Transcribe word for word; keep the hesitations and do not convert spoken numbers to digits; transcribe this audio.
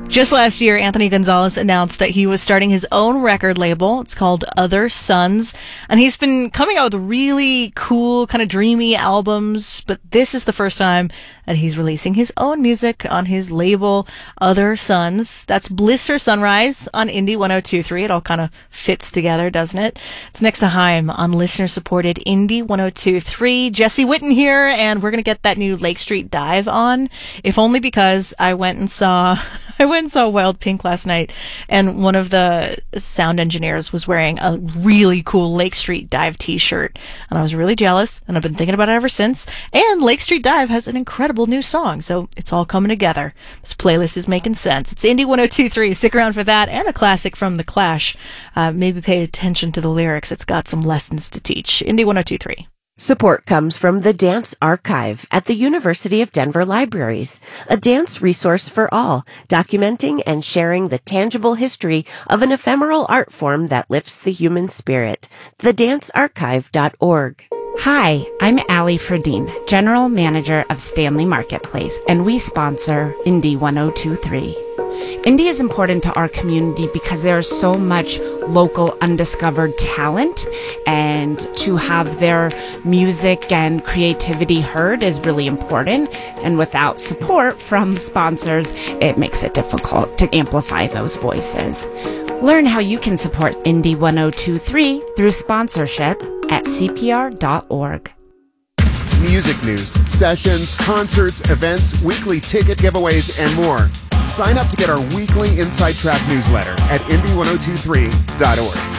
Just last year, Anthony Gonzalez announced that he was starting his own record label. It's called Other Suns, and he's been coming out with really cool, kind of dreamy albums, but this is the first time that he's releasing his own music on his label, Other Suns. That's Bliss or Sunrise on Indie one oh two point three. It all kind of fits together, doesn't it? It's next to Haim on listener-supported Indie one oh two point three. Jesse Witten here, and we're going to get that new Lake Street Dive on, if only because I went and saw... I went and saw Wild Pink last night, and one of the sound engineers was wearing a really cool Lake Street Dive t-shirt, and I was really jealous, and I've been thinking about it ever since. And Lake Street Dive has an incredible new song, so it's all coming together. This playlist is making sense. It's Indie one oh two point three. Stick around for that, and a classic from The Clash. Uh, maybe pay attention to the lyrics. It's got some lessons to teach. Indie one oh two point three. Support comes from the Dance Archive at the University of Denver Libraries, a dance resource for all, documenting and sharing the tangible history of an ephemeral art form that lifts the human spirit. the dance archive dot org. Hi, I'm Allie Ferdine, General Manager of Stanley Marketplace, and we sponsor Indie one oh two point three. Indie is important to our community because there is so much local undiscovered talent, and to have their music and creativity heard is really important. And without support from sponsors, it makes it difficult to amplify those voices. Learn how you can support Indie one oh two point three through sponsorship at c p r dot org. Music news, sessions, concerts, events, weekly ticket giveaways, and more. Sign up to get our weekly Inside Track newsletter at indie one oh two three dot org.